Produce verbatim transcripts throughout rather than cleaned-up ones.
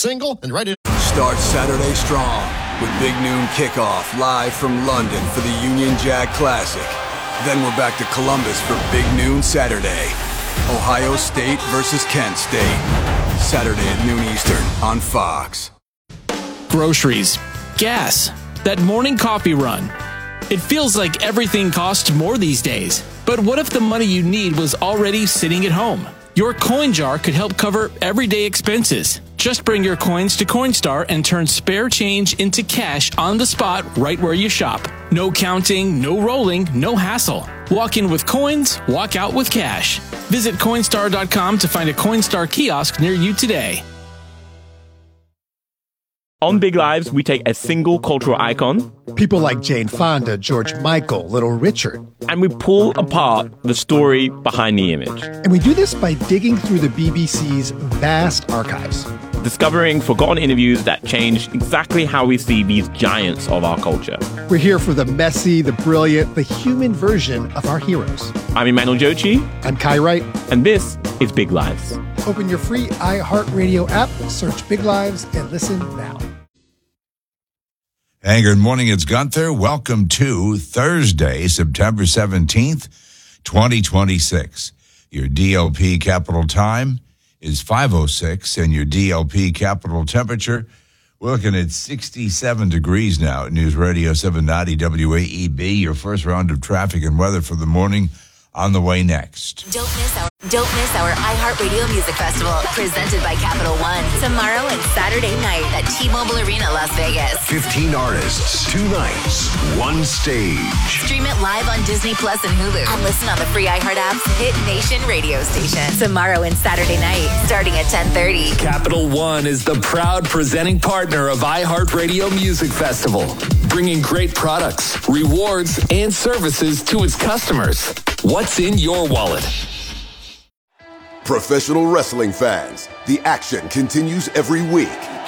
single, and ready to start Saturday strong with Big Noon Kickoff live from London for the Union Jack Classic. Then we're back to Columbus for Big Noon Saturday. Ohio State versus Kent State. Saturday at noon Eastern on Fox. Groceries, gas, that morning coffee run. It feels like everything costs more these days. But what if the money you need was already sitting at home? Your coin jar could help cover everyday expenses. Just bring your coins to Coinstar and turn spare change into cash on the spot right where you shop. No counting, no rolling, no hassle. Walk in with coins, walk out with cash. Visit Coinstar dot com to find a Coinstar kiosk near you today. On Big Lives, we take a single cultural icon, people like Jane Fonda, George Michael, Little Richard, and we pull apart the story behind the image. And we do this by digging through the B B C's vast archives, discovering forgotten interviews that changed exactly how we see these giants of our culture. We're here for the messy, the brilliant, the human version of our heroes. I'm Emmanuel Jochi. I'm Kai Wright. And this is Big Lives. Open your free iHeartRadio app, search Big Lives, and listen now. Hey, good morning. It's Gunther. Welcome to Thursday, September seventeenth, twenty twenty-six. Your D L P capital time is five oh six, and your D L P capital temperature, we're looking at sixty-seven degrees now at News Radio seven ninety W A E B. Your first round of traffic and weather for the morning on the way next. Don't miss our Don't miss our iHeartRadio Music Festival, presented by Capital One, tomorrow and Saturday night at T-Mobile Arena, Las Vegas. fifteen artists, two nights, one stage. Stream it live on Disney Plus and Hulu, and listen on the free iHeart app's Hit Nation radio station. Tomorrow and Saturday night, starting at ten thirty. Capital One is the proud presenting partner of iHeartRadio Music Festival, bringing great products, rewards, and services to its customers. What's in your wallet? Professional wrestling fans, the action continues every week.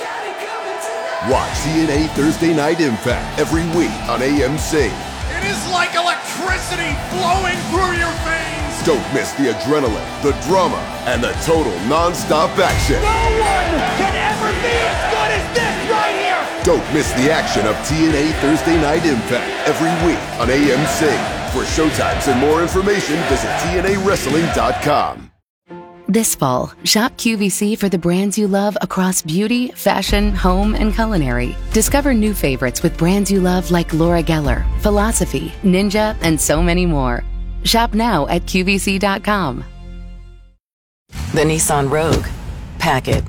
Watch T N A Thursday Night Impact every week on A M C. It is like electricity flowing through your veins. Don't miss the adrenaline, the drama, and the total non-stop action. No one can ever be as good as this right here. Don't miss the action of T N A Thursday Night Impact every week on A M C. For showtimes and more information, visit T N A wrestling dot com. This fall, shop Q V C for the brands you love across beauty, fashion, home, and culinary. Discover new favorites with brands you love like Laura Geller, Philosophy, Ninja, and so many more. Shop now at Q V C dot com. The Nissan Rogue. Pack it.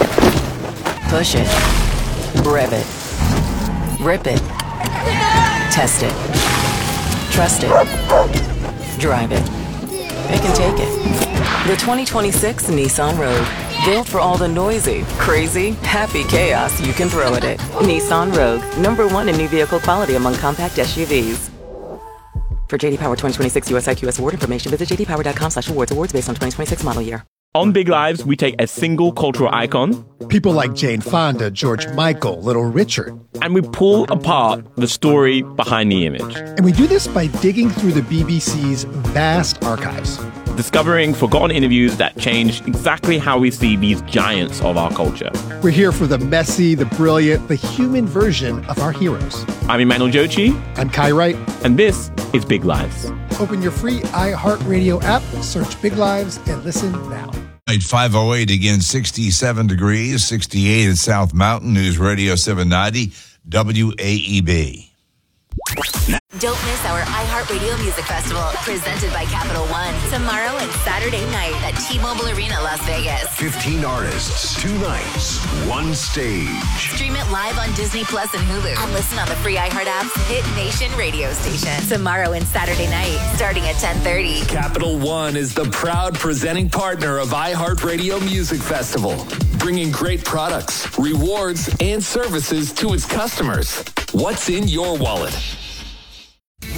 Push it. Rev it. Rip it. Test it. Trust it. Drive it. It can take it. The twenty twenty-six Nissan Rogue. Built for all the noisy, crazy, happy chaos you can throw at it. Nissan Rogue. Number one in new vehicle quality among compact S U Vs. For J D Power twenty twenty-six U S I Q S award information, visit J D Power dot com slash awards. Awards based on twenty twenty-six model year. On Big Lives, we take a single cultural icon, people like Jane Fonda, George Michael, Little Richard, and we pull apart the story behind the image. And we do this by digging through the B B C's vast archives, discovering forgotten interviews that changed exactly how we see these giants of our culture. We're here for the messy, the brilliant, the human version of our heroes. I'm Emmanuel Jochi. I'm Kai Wright. And this is Big Lives. Open your free iHeartRadio app, search Big Lives, and listen now. At five oh eight, again, sixty-seven degrees, sixty-eight at South Mountain, News Radio seven ninety, W A E B. Don't miss our iHeartRadio Music Festival, presented by Capital One, tomorrow and Saturday night at T-Mobile Arena, Las Vegas. fifteen artists, two nights, one stage. Stream it live on Disney Plus and Hulu, and listen on the free iHeart app's Hit Nation radio station. Tomorrow and Saturday night, starting at ten thirty. Capital One is the proud presenting partner of iHeartRadio Music Festival, bringing great products, rewards, and services to its customers. What's in your wallet?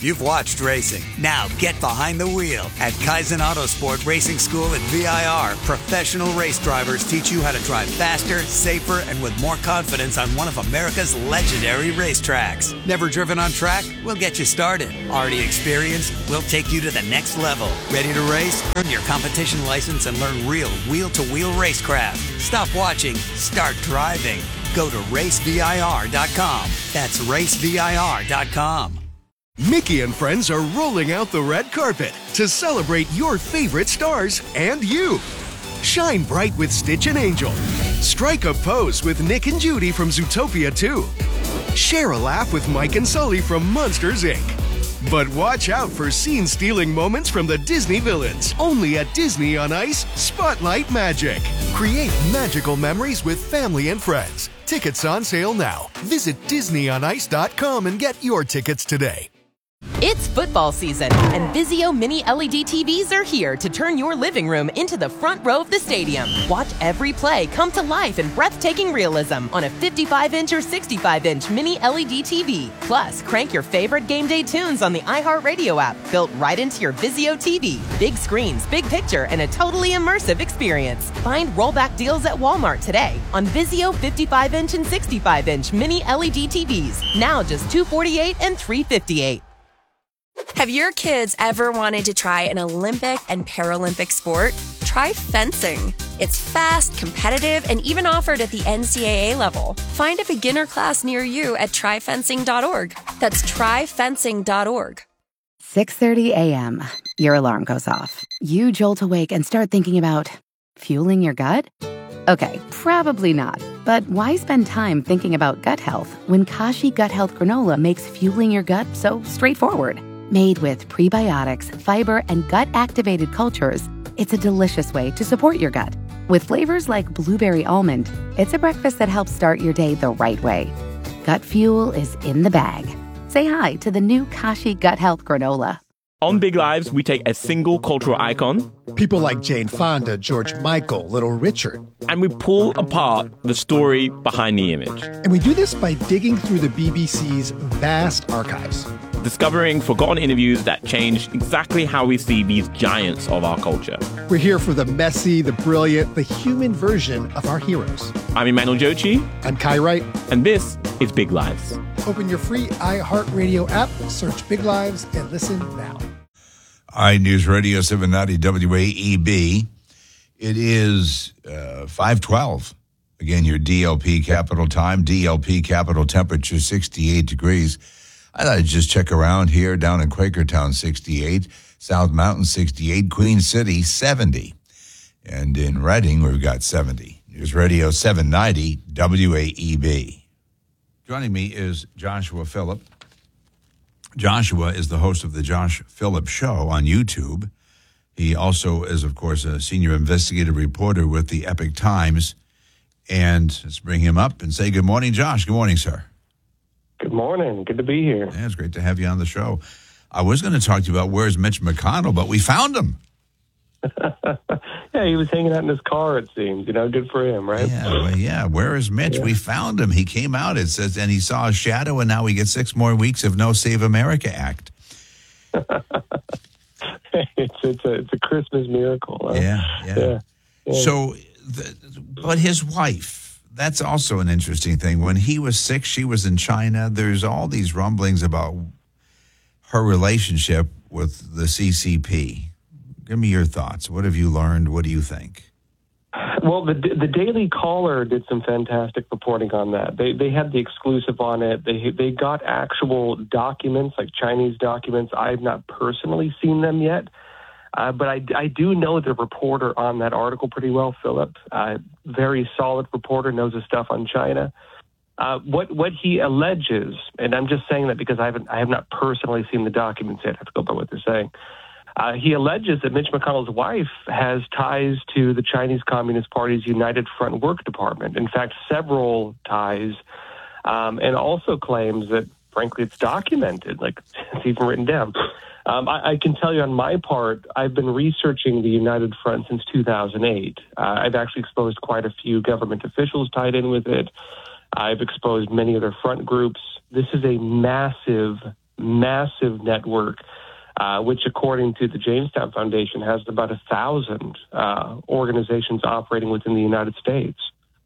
You've watched racing. Now get behind the wheel. At Kaizen Autosport Racing School at V I R, professional race drivers teach you how to drive faster, safer, and with more confidence on one of America's legendary racetracks. Never driven on track? We'll get you started. Already experienced? We'll take you to the next level. Ready to race? Earn your competition license and learn real wheel-to-wheel racecraft. Stop watching. Start driving. Go to race V I R dot com. That's race V I R dot com. Mickey and friends are rolling out the red carpet to celebrate your favorite stars and you. Shine bright with Stitch and Angel. Strike a pose with Nick and Judy from Zootopia two. Share a laugh with Mike and Sully from Monsters, Incorporated. But watch out for scene-stealing moments from the Disney villains. Only at Disney on Ice, Spotlight Magic. Create magical memories with family and friends. Tickets on sale now. Visit disney on ice dot com and get your tickets today. It's football season, and Vizio Mini L E D T Vs are here to turn your living room into the front row of the stadium. Watch every play come to life in breathtaking realism on a fifty-five inch or sixty-five inch Mini L E D T V. Plus, crank your favorite game day tunes on the iHeartRadio app, built right into your Vizio T V. Big screens, big picture, and a totally immersive experience. Find rollback deals at Walmart today on Vizio fifty-five inch and sixty-five inch Mini L E D T Vs. Now just two hundred forty-eight dollars and three hundred fifty-eight dollars. Have your kids ever wanted to try an Olympic and Paralympic sport? Try fencing. It's fast, competitive, and even offered at the N C double A level. Find a beginner class near you at try fencing dot org. That's try fencing dot org. six thirty a.m. Your alarm goes off. You jolt awake and start thinking about fueling your gut? Okay, probably not. But why spend time thinking about gut health when Kashi Gut Health Granola makes fueling your gut so straightforward? Made with prebiotics, fiber, and gut-activated cultures, it's a delicious way to support your gut. With flavors like blueberry almond, it's a breakfast that helps start your day the right way. Gut fuel is in the bag. Say hi to the new Kashi Gut Health Granola. On Big Lives, we take a single cultural icon. People like Jane Fonda, George Michael, Little Richard. And we pull apart the story behind the image. And we do this by digging through the B B C's vast archives. Discovering forgotten interviews that change exactly how we see these giants of our culture. We're here for the messy, the brilliant, the human version of our heroes. I'm Emmanuel Jochi. I'm Kai Wright. And this is Big Lives. Open your free iHeartRadio app, search Big Lives, and listen now. iNews Radio seven ninety W A E B. It is uh, five twelve. Again, your D L P capital time, D L P capital temperature, sixty-eight degrees. I thought I'd just check around here down in Quakertown, sixty-eight, South Mountain, sixty-eight, Queen City, seventy. And in Reading, we've got seventy. News Radio seven ninety W A E B. Joining me is Joshua Phillip. Joshua is the host of the Josh Phillip Show on YouTube. He also is, of course, a senior investigative reporter with the Epic Times. And let's bring him up and say good morning, Josh. Good morning, sir. Good morning. Good to be here. Yeah, it's great to have you on the show. I was going to talk to you about where's Mitch McConnell, but we found him. Yeah, he was hanging out in his car, it seems. You know, good for him, right? Yeah, well, yeah. Where is Mitch? Yeah. We found him. He came out, it says, and he saw a shadow, and now we get six more weeks of no Save America Act. it's it's a it's a Christmas miracle. Huh? Yeah, yeah, yeah. yeah. So, the, but his wife, that's also an interesting thing. When he was sick, she was in China. There's all these rumblings about her relationship with the C C P. Give me your thoughts. What have you learned? What do you think? Well, the the Daily Caller did some fantastic reporting on that. They they had the exclusive on it. They they got actual documents, like Chinese documents. I have not personally seen them yet, uh, but I, I do know the reporter on that article pretty well, Philip. Uh, very solid reporter, knows his stuff on China. Uh, what what he alleges, and I'm just saying that because I haven't I have not personally seen the documents yet. I have to go by what they're saying. Uh, he alleges that Mitch McConnell's wife has ties to the Chinese Communist Party's United Front Work Department. In fact, several ties, um, and also claims that, frankly, it's documented, like it's even written down. Um, I, I can tell you on my part, I've been researching the United Front since two thousand eight. Uh, I've actually exposed quite a few government officials tied in with it. I've exposed many other front groups. This is a massive massive network, uh, which, according to the Jamestown Foundation, has about a thousand uh, organizations operating within the United States.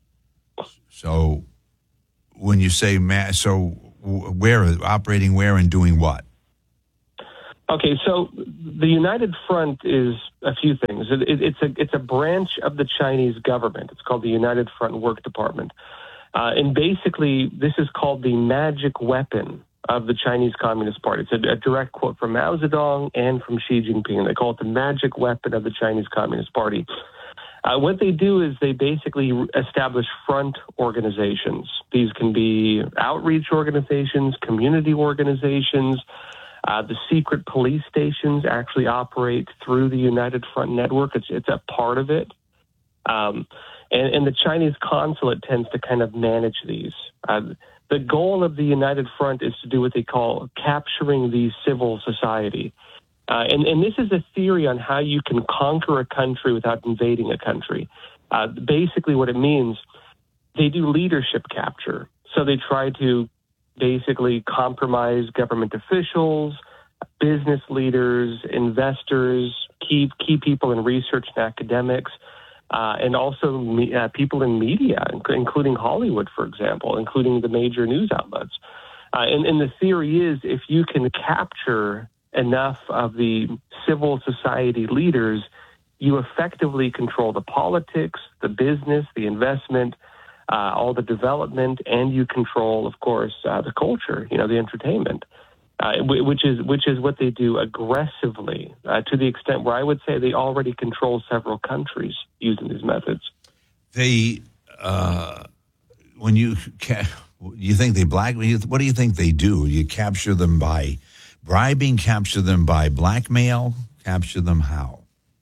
So, when you say mass, so where operating where and doing what? Okay, so the United Front is a few things. It, it, it's a it's a branch of the Chinese government. It's called the United Front Work Department, uh, and basically this is called the magic weapon of the Chinese Communist Party. It's a, a direct quote from Mao Zedong and from Xi Jinping. They call it the magic weapon of the Chinese Communist Party. Uh, what they do is they basically establish front organizations. These can be outreach organizations, community organizations. Uh, the secret police stations actually operate through the United Front network. It's it's a part of it. Um, and, and the Chinese consulate tends to kind of manage these. Uh, the goal of the United Front is to do what they call capturing the civil society. Uh, and, and this is a theory on how you can conquer a country without invading a country. Uh, basically what it means, they do leadership capture. So they try to basically compromise government officials, business leaders, investors, key key people in research and academics, uh, and also me, uh, people in media, including Hollywood, for example, including the major news outlets. Uh, and, and the theory is if you can capture enough of the civil society leaders, you effectively control the politics, the business, the investment, Uh, all the development, and you control, of course, uh, the culture, you know, the entertainment, uh, which is which is what they do aggressively uh, to the extent where I would say they already control several countries using these methods. They, uh, when you ca- you think they black, what do you think they do? You capture them by bribing, capture them by blackmail, capture them how?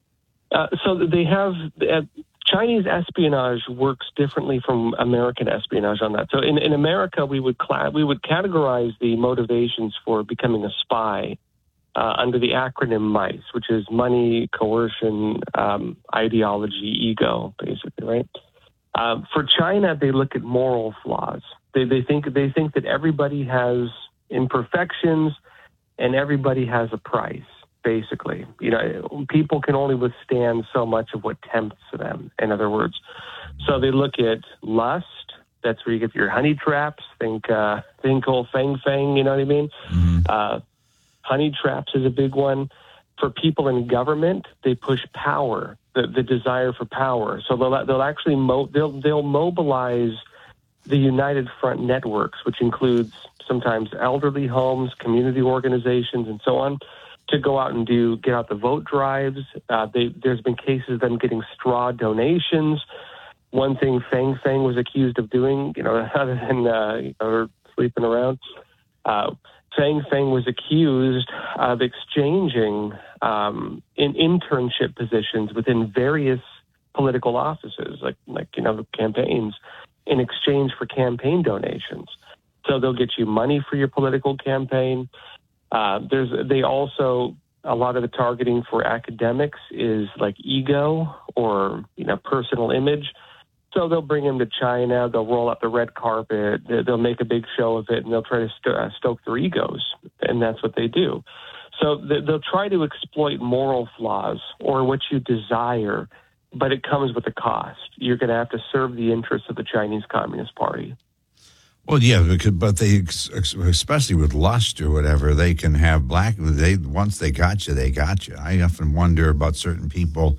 Uh, so they have. Uh, Chinese espionage works differently from American espionage on that. So in, in America, we would cla- we would categorize the motivations for becoming a spy uh, under the acronym MICE, which is money, coercion, um, ideology, ego, basically, right? Uh, for China, they look at moral flaws. They they think they think that everybody has imperfections and everybody has a price. Basically, you know, people can only withstand so much of what tempts them, in other words. So they look at lust. That's where you get your honey traps. Think, uh, think old Fang Fang, you know what I mean? Mm-hmm. Uh, honey traps is a big one. For people in government, they push power, the, the desire for power. So they'll, they'll actually, mo- they'll, they'll mobilize the United Front networks, which includes sometimes elderly homes, community organizations, and so on, to go out and do get out the vote drives. Uh, they, there's been cases of them getting straw donations. One thing Fang Fang was accused of doing, you know, other than uh, you know, sleeping around, uh, Fang Fang was accused of exchanging um, in internship positions within various political offices, like like you know campaigns, in exchange for campaign donations. So they'll get you money for your political campaign. Uh, there's they also a lot of the targeting for academics is like ego or you know personal image. So they'll bring them to China. They'll roll out the red carpet. They'll make a big show of it, and they'll try to st- uh, stoke their egos, and that's what they do. So they'll try to exploit moral flaws or what you desire, but it comes with a cost. You're going to have to serve the interests of the Chinese Communist Party. Well, yeah, because, but they, especially with lust or whatever, they can have black. They once they got you, they got you. I often wonder about certain people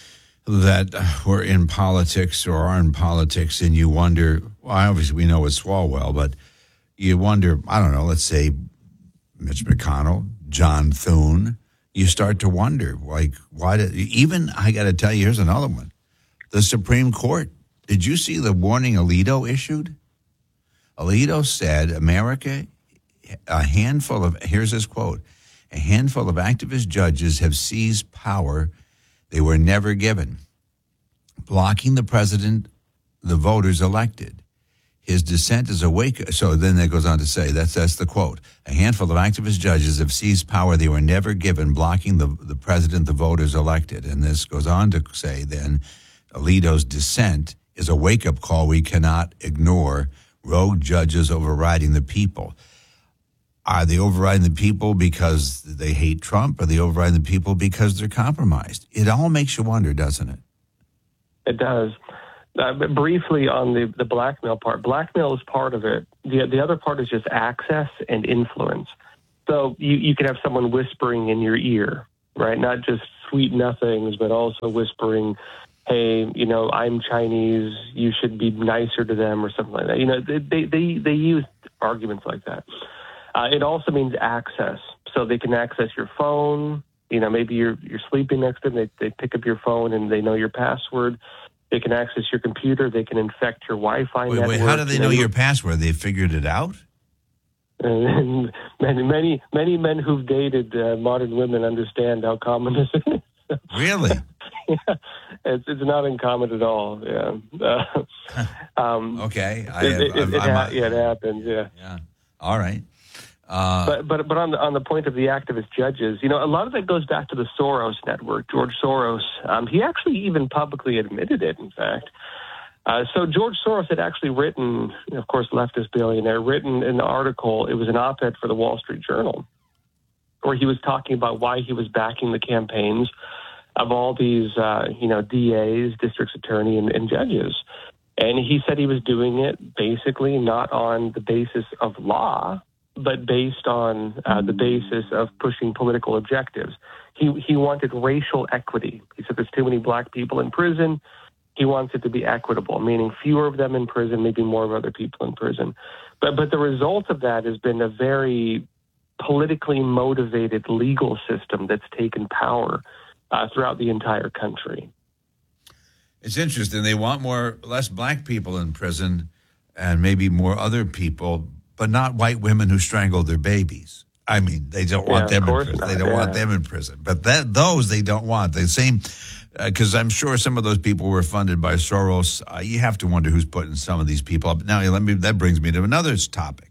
that were in politics or are in politics, and you wonder. Well, obviously we know it's Swalwell, but you wonder. I don't know. Let's say Mitch McConnell, John Thune. You start to wonder, like, why did even? I got to tell you, here's another one. The Supreme Court. Did you see the warning Alito issued? Alito said, America, a handful of, here's his quote, a handful of activist judges have seized power they were never given, blocking the president the voters elected. His dissent is a wake. So then it goes on to say, that's that's the quote, a handful of activist judges have seized power they were never given, blocking the, the president the voters elected. And this goes on to say then, Alito's dissent is a wake-up call we cannot ignore. Rogue judges overriding the people. Are they overriding the people because they hate Trump? Are they overriding the people because they're compromised? It all makes you wonder, doesn't it? It does. Uh, but briefly on the, the blackmail part, blackmail is part of it. The, the other part is just access and influence. So you, you can have someone whispering in your ear, right? Not just sweet nothings, but also whispering, hey, you know, I'm Chinese, you should be nicer to them or something like that. You know, they, they, they use arguments like that. Uh, it also means access. So they can access your phone. You know, maybe you're you're sleeping next to them. They, they pick up your phone and they know your password. They can access your computer. They can infect your Wi-Fi wait, network. Wait, how do they know your password? They figured it out? And many, many, many men who've dated uh, modern women understand how common this is. Really? Yeah, it's it's not uncommon at all. Yeah. Uh, um, okay. I, it, it, I'm, it, I'm, ha- yeah, it happens. Yeah. Yeah. All right. Uh, but but but on the on the point of the activist judges, you know, a lot of that goes back to the Soros network. George Soros, um, he actually even publicly admitted it. In fact, uh, so George Soros had actually written, of course, leftist billionaire, written an article. It was an op-ed for the Wall Street Journal, where he was talking about why he was backing the campaigns of all these, uh, you know, D As, district's attorney, and, and judges. And he said he was doing it basically not on the basis of law, but based on uh, the basis of pushing political objectives. He he wanted racial equity. He said there's too many black people in prison. He wants it to be equitable, meaning fewer of them in prison, maybe more of other people in prison. But but the result of that has been a very politically motivated legal system that's taken power uh, throughout the entire country. It's interesting. They want more, less black people in prison and maybe more other people, but not white women who strangled their babies. I mean, they don't want yeah, them in prison. Not. They don't yeah. want them in prison. But that those they don't want. The same, because uh, I'm sure some of those people were funded by Soros. Uh, you have to wonder who's putting some of these people up. Now, let me. That brings me to another topic.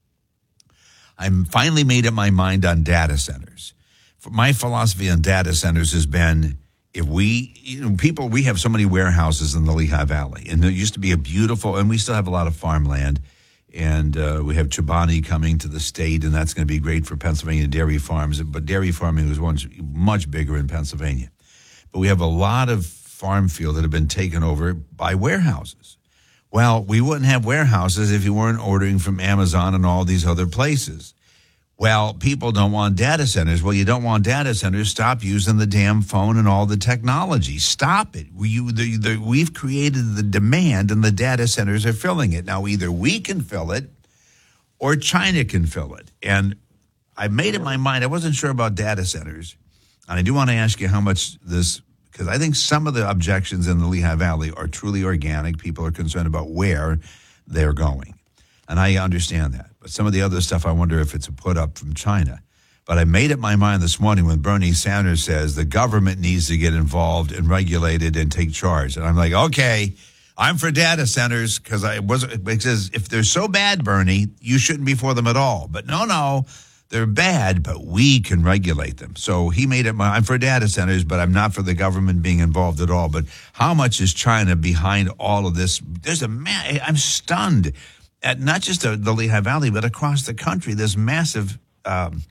I'm finally made up my mind on data centers. My philosophy on data centers has been, if we, you know, people, we have so many warehouses in the Lehigh Valley, and there used to be a beautiful, and we still have a lot of farmland, and uh, we have Chobani coming to the state, and that's going to be great for Pennsylvania dairy farms, but dairy farming was once much bigger in Pennsylvania. But we have a lot of farm field that have been taken over by warehouses. Well, we wouldn't have warehouses if you weren't ordering from Amazon and all these other places. Well, people don't want data centers. Well, you don't want data centers. Stop using the damn phone and all the technology. Stop it. We, you, the, the, we've created the demand, and the data centers are filling it. Now, either we can fill it or China can fill it. And I made up my mind. I wasn't sure about data centers. And I do want to ask you how much this, because I think some of the objections in the Lehigh Valley are truly organic. People are concerned about where they're going. And I understand that. But some of the other stuff, I wonder if it's a put up from China. But I made up my mind this morning when Bernie Sanders says the government needs to get involved and regulate it and take charge. And I'm like, okay, I'm for data centers because I was because if they're so bad, Bernie, you shouldn't be for them at all. But no, no, they're bad, but we can regulate them. So he made it. I'm for data centers, but I'm not for the government being involved at all. But how much is China behind all of this? There's a man. I'm stunned. At not just the, the Lehigh Valley, but across the country, there's massive um,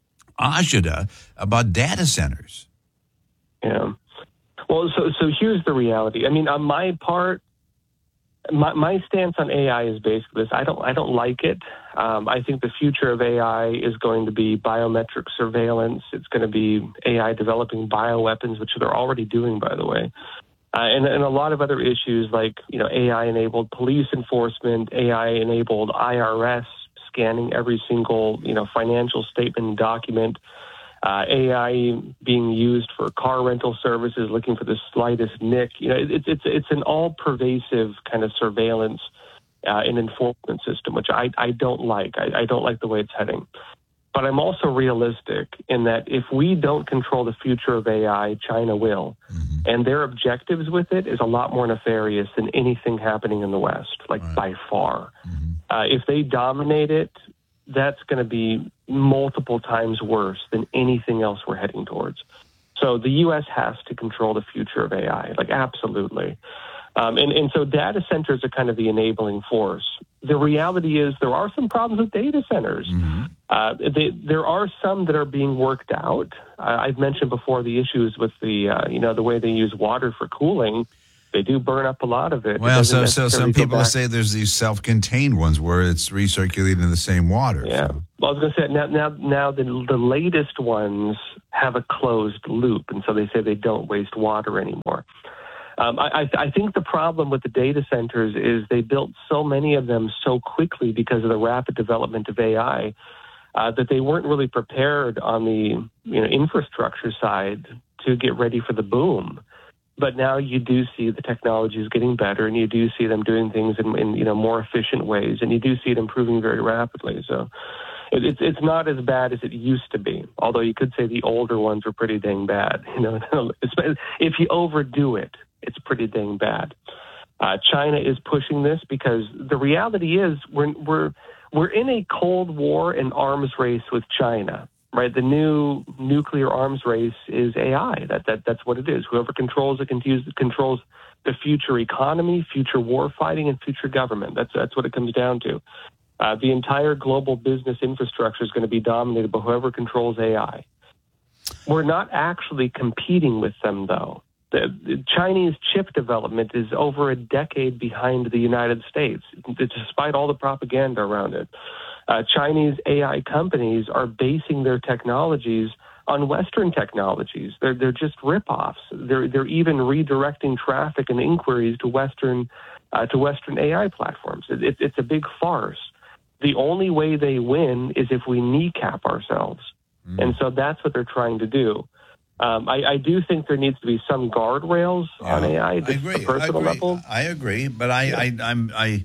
agita about data centers. Yeah. Well, so so here's the reality. I mean, on my part, my, my stance on A I is basically this. I don't I don't like it. Um, I think the future of A I is going to be biometric surveillance. It's going to be A I developing bioweapons, which they're already doing, by the way. Uh, and, and a lot of other issues like, you know, A I-enabled police enforcement, A I-enabled I R S scanning every single, you know, financial statement and document, uh, A I being used for car rental services, looking for the slightest nick. You know, it's it's it's an all-pervasive kind of surveillance uh, and enforcement system, which I, I don't like. I, I don't like the way it's heading. But I'm also realistic in that if we don't control the future of A I, China will. Mm-hmm. And their objectives with it is a lot more nefarious than anything happening in the West, like right. by far. Mm-hmm. Uh, if they dominate it, that's going to be multiple times worse than anything else we're heading towards. So the U S has to control the future of A I, like absolutely. Um, and, and so data centers are kind of the enabling force. The reality is there are some problems with data centers. Mm-hmm. Uh, they, there are some that are being worked out. Uh, I've mentioned before the issues with the, uh, you know, the way they use water for cooling. They do burn up a lot of it. Well, it so so some people back. say there's these self-contained ones where it's recirculating in the same water. Yeah. So. Well, I was going to say, now, now, now the, the latest ones have a closed loop, and so they say they don't waste water anymore. Um, I, I, I think the problem with the data centers is they built so many of them so quickly because of the rapid development of A I uh, that they weren't really prepared on the you know infrastructure side to get ready for the boom. But now you do see the technology is getting better, and you do see them doing things in, in you know more efficient ways, and you do see it improving very rapidly. So it, it's it's not as bad as it used to be. Although you could say the older ones were pretty dang bad. You know, if you overdo it, it's pretty dang bad. Uh, China is pushing this because the reality is we're we're we're in a Cold War and arms race with China. Right, the new nuclear arms race is A I. That that that's what it is. Whoever controls it controls the future economy, future war fighting, and future government. That's that's what it comes down to. Uh, the entire global business infrastructure is going to be dominated by whoever controls A I. We're not actually competing with them, though. The, the Chinese chip development is over a decade behind the United States, despite all the propaganda around it. Uh, Chinese A I companies are basing their technologies on Western technologies. They're they're just ripoffs. They're they're even redirecting traffic and inquiries to Western uh, to Western A I platforms. It, it, it's a big farce. The only way they win is if we kneecap ourselves, mm. and so that's what they're trying to do. Um, I, I do think there needs to be some guardrails yeah, on A I, just I agree. at a personal I agree. level. I agree, but I, yeah. I I'm I.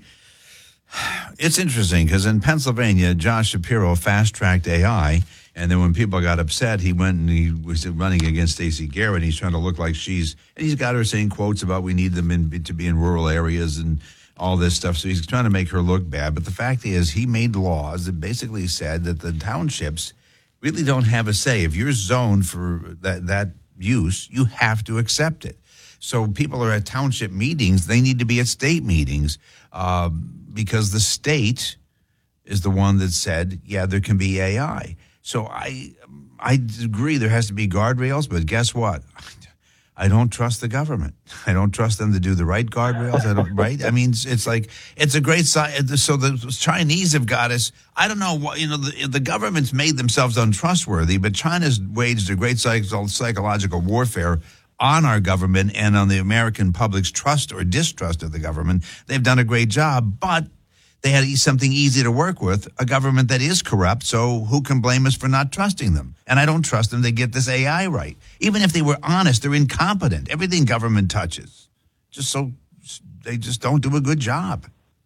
It's interesting because in Pennsylvania, Josh Shapiro fast-tracked A I, and then when people got upset, he went and he was running against Stacey Garrett. He's trying to look like she's, and he's got her saying quotes about we need them in, to be in rural areas and all this stuff. So he's trying to make her look bad. But the fact is, he made laws that basically said that the townships really don't have a say. If you're zoned for that that use, you have to accept it. So people are at township meetings; they need to be at state meetings. Um, because the state is the one that said, yeah, there can be A I. So I I agree there has to be guardrails, but guess what? I don't trust the government. I don't trust them to do the right guardrails. I don't, right? I mean, it's, it's like, it's a great side. So the Chinese have got us. I don't know what, you know, the, the government's made themselves untrustworthy, but China's waged a great psychological warfare on our government and on the American public's trust or distrust of the government. They've done a great job, but they had something easy to work with, a government that is corrupt, so who can blame us for not trusting them? And I don't trust them to get this A I right. Even if they were honest, they're incompetent. Everything government touches, just so they just don't do a good job.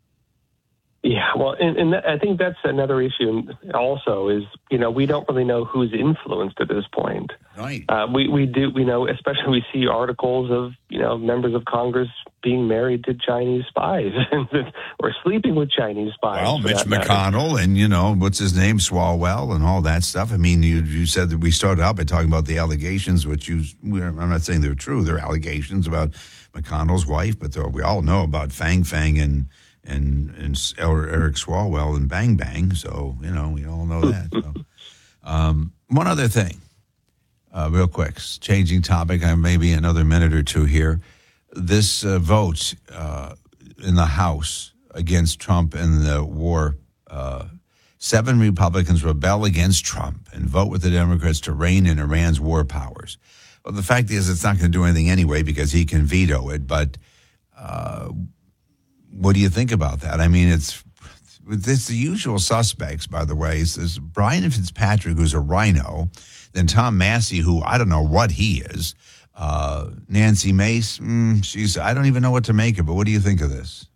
Yeah, well, and, and I think that's another issue also is, you know, we don't really know who's influenced at this point. Right. Uh, we, we do, we know, especially we see articles of, you know, members of Congress being married to Chinese spies or sleeping with Chinese spies. Well, Mitch McConnell and, you know, what's his name, Swalwell and all that stuff. I mean, you you said that we started out by talking about the allegations, which you, I'm not saying they're true. They're allegations about McConnell's wife, but we all know about Fang Fang and and and Eric Swalwell and Bang Bang. So, you know, we all know that. So. Um, one other thing, uh, real quick, changing topic, I maybe another minute or two here. This uh, vote uh, in the House against Trump and the war, uh, seven Republicans rebel against Trump and vote with the Democrats to rein in Iran's war powers. Well, the fact is it's not going to do anything anyway because he can veto it, but uh, what do you think about that? I mean, it's it's the usual suspects, by the way. It's, it's Brian Fitzpatrick, who's a rhino, then Tom Massey, who I don't know what he is, uh, Nancy Mace, mm, she's I don't even know what to make of it. What do you think of this?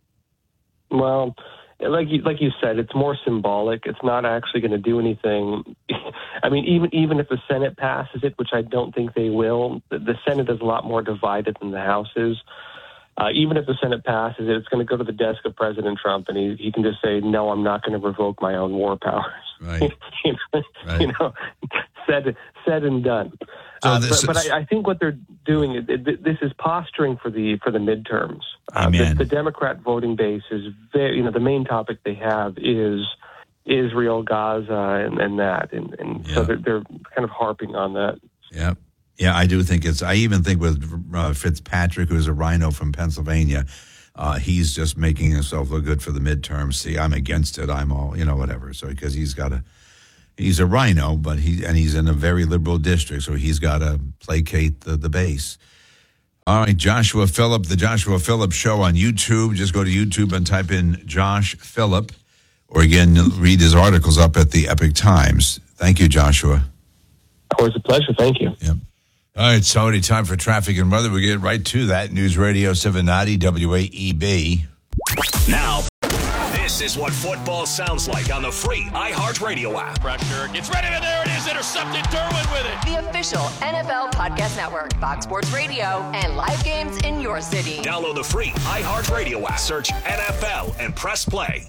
Well, like you, like you said, it's more symbolic. It's not actually going to do anything. I mean, even even if the Senate passes it, which I don't think they will, the, the Senate is a lot more divided than the House is. Uh, even if the Senate passes it, it's going to go to the desk of President Trump, and he, he can just say, no, I'm not going to revoke my own war powers. Right. you, know, right. you know, said, said and done. So uh, this but is... but I, I think what they're doing, it, it, this is posturing for the for the midterms. Uh, Amen. the, the Democrat voting base is very, you know, the main topic they have is Israel, Gaza, and, and that. And, and Yeah. so they're, they're kind of harping on that. Yeah. Yeah, I do think it's, I even think with uh, Fitzpatrick, who's a rhino from Pennsylvania, uh, he's just making himself look good for the midterms. See, I'm against it. I'm all, you know, whatever. So, because he's got a, he's a rhino, but he, and he's in a very liberal district, so he's got to placate the, the base. All right, Joshua Phillip, the Joshua Phillip Show on YouTube. Just go to YouTube and type in Josh Phillip, or again, read his articles up at the Epic Times. Thank you, Joshua. Always a pleasure. Thank you. Yep. All right, Tony, time for traffic and weather. We get right to that. News Radio seven ninety W A E B. Now, this is what football sounds like on the free iHeartRadio app. Pressure gets ready, and there it is, intercepted. Derwin with it. The official N F L Podcast Network, Fox Sports Radio, and live games in your city. Download the free iHeartRadio app. Search N F L and press play.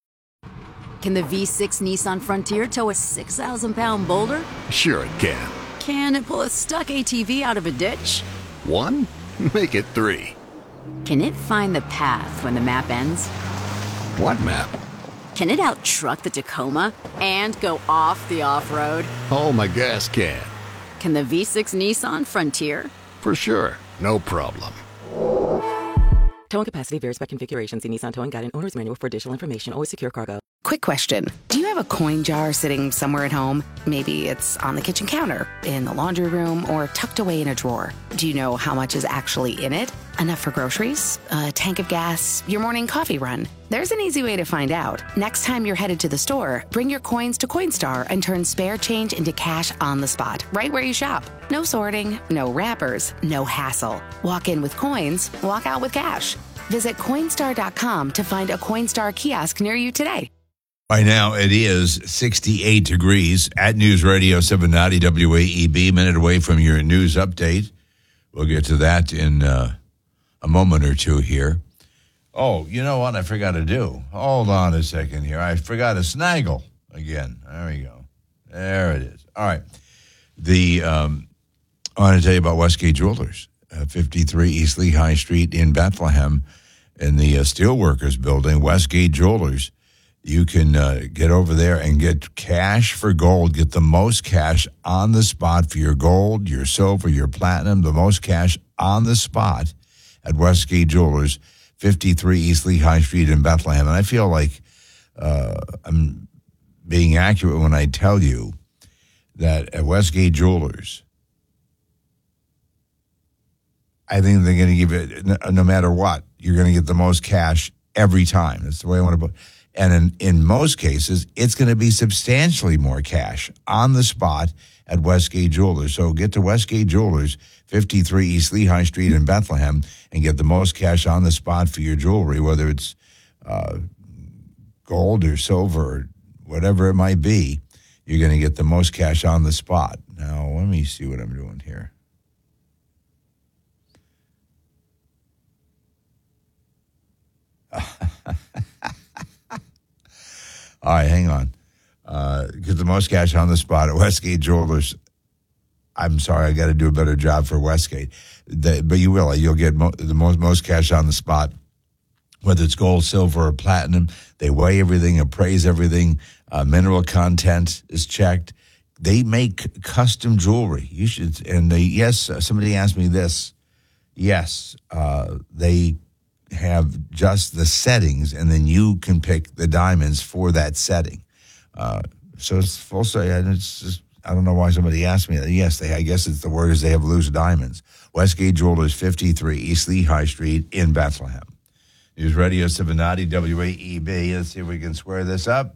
Can the V six Nissan Frontier tow a six thousand pound boulder? Sure it can. Can it pull a stuck A T V out of a ditch? One? Make it three. Can it find the path when the map ends? What map? Can it out-truck the Tacoma and go off the off-road? Oh, my gas can. Can the V six Nissan Frontier? For sure. No problem. Towing capacity varies by configuration. See Nissan Towing Guide and Owner's Manual for additional information. Always secure cargo. Quick question. Do you have a coin jar sitting somewhere at home? Maybe it's on the kitchen counter, in the laundry room, or tucked away in a drawer. Do you know how much is actually in it? Enough for groceries? A tank of gas? Your morning coffee run? There's an easy way to find out. Next time you're headed to the store, bring your coins to Coinstar and turn spare change into cash on the spot, right where you shop. No sorting, no wrappers, no hassle. Walk in with coins, walk out with cash. Visit Coinstar dot com to find a Coinstar kiosk near you today. Right now, it is sixty-eight degrees at News Radio seven ninety W A E B, a minute away from your news update. We'll get to that in uh, a moment or two here. Oh, you know what I forgot to do? Hold on a second here. I forgot to snaggle again. There we go. There it is. All right. The um, I want to tell you about Westgate Jewelers, uh, fifty-three East Lehigh Street in Bethlehem, in the uh, Steelworkers Building. Westgate Jewelers. You can uh, get over there and get cash for gold. Get the most cash on the spot for your gold, your silver, your platinum, the most cash on the spot at Westgate Jewelers, fifty-three East Lehigh Street in Bethlehem. And I feel like uh, I'm being accurate when I tell you that at Westgate Jewelers, I think they're going to give it, no matter what, you're going to get the most cash every time. That's the way I want to put it. And in, in most cases, it's going to be substantially more cash on the spot at Westgate Jewelers. So get to Westgate Jewelers, fifty-three East Lehigh Street in Bethlehem, and get the most cash on the spot for your jewelry, whether it's uh, gold or silver or whatever it might be. You're going to get the most cash on the spot. Now, let me see what I'm doing here. All right, hang on. Uh, get the most cash on the spot at Westgate Jewelers. I'm sorry, I got to do a better job for Westgate. The, but you will. You'll get mo- the most, most cash on the spot, whether it's gold, silver, or platinum. They weigh everything, appraise everything. Uh, mineral content is checked. They make custom jewelry. You should. And they, yes, somebody asked me this. Yes, uh, they have just the settings, and then you can pick the diamonds for that setting. Uh, so it's full say, and it's just, I don't know why somebody asked me that. Yes, they, I guess it's the word is they have loose diamonds. Westgate Jewelers, fifty-three East Lehigh Street in Bethlehem. News Radio seven ninety W A E B. Let's see if we can square this up.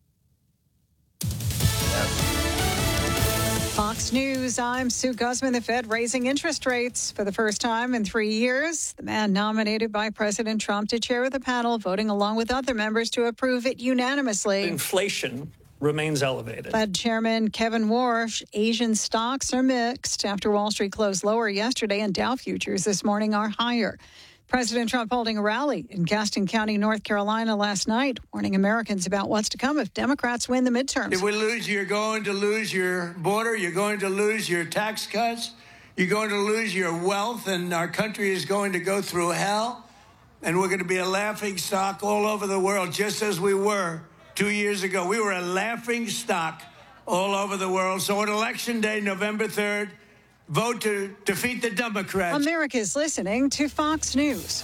Fox News, I'm Sue Guzman. The Fed raising interest rates for the first time in three years. The man nominated by President Trump to chair the panel, voting along with other members to approve it unanimously. Inflation remains elevated. Fed Chairman Kevin Warsh, Asian stocks are mixed after Wall Street closed lower yesterday and Dow futures this morning are higher. President Trump holding a rally in Gaston County, North Carolina last night, warning Americans about what's to come if Democrats win the midterms. If we lose, you're going to lose your border. You're going to lose your tax cuts. You're going to lose your wealth, and our country is going to go through hell. And we're going to be a laughing stock all over the world, just as we were two years ago. We were a laughing stock all over the world. So on Election Day, November third, vote to defeat the Democrats. America's listening to Fox News.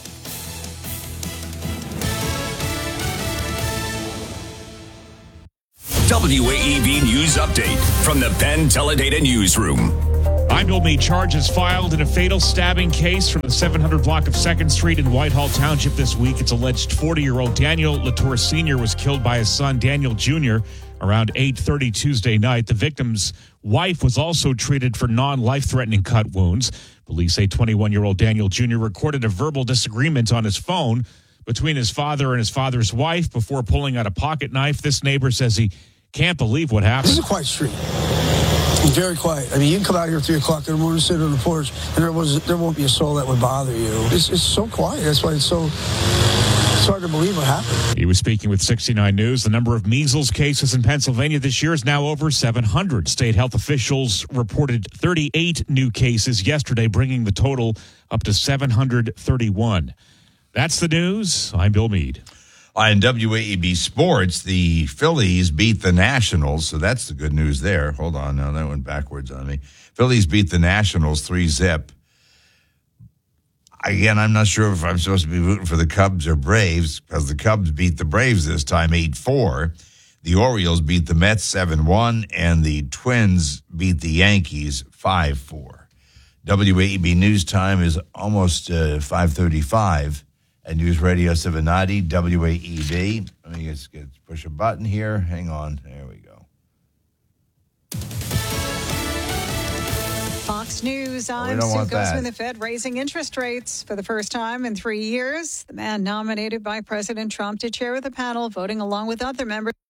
W A E B News Update from the Penn Teledata Newsroom. I'm Bill Meade. Charges filed in a fatal stabbing case from the seven hundred block of second Street in Whitehall Township this week. It's alleged forty-year-old Daniel Latour Senior was killed by his son, Daniel Junior, around eight thirty Tuesday night. The victim's wife was also treated for non-life-threatening cut wounds. Police say twenty-one-year-old Daniel Junior recorded a verbal disagreement on his phone between his father and his father's wife before pulling out a pocket knife. This neighbor says he can't believe what happened. This is a quiet street. Very quiet. I mean, you can come out here at three o'clock in the morning, sit on the porch, and there was there won't be a soul that would bother you. It's, it's so quiet. That's why it's so it's hard to believe what happened. He was speaking with sixty-nine News. The number of measles cases in Pennsylvania this year is now over seven hundred. State health officials reported thirty-eight new cases yesterday, bringing the total up to seven hundred thirty-one. That's the news. I'm Bill Meade. On W A E B Sports, the Phillies beat the Nationals, so that's the good news there. Hold on, now that went backwards on me. Phillies beat the Nationals three zip. Again, I'm not sure if I'm supposed to be rooting for the Cubs or Braves, because the Cubs beat the Braves this time eight four. The Orioles beat the Mets seven one, and the Twins beat the Yankees five four. W A E B News Time is almost uh, five thirty-five. At News Radio seven ninety, W A E B. Let me just get, push a button here. Hang on. There we go. Fox News. Oh, I'm we don't Sue want Guzman. that. The Fed raising interest rates for the first time in three years. The man nominated by President Trump to chair the panel, voting along with other members.